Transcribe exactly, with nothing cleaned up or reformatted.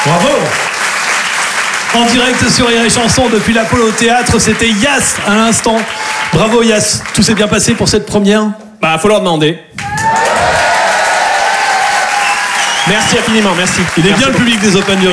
Bravo. En direct sur Rire et Chanson depuis l'Apollo Théâtre, c'était Yass à l'instant. Bravo Yass, tout s'est bien passé pour cette première? Bah, faut leur demander. Merci infiniment, merci. Il est merci bien beaucoup. le public des Open du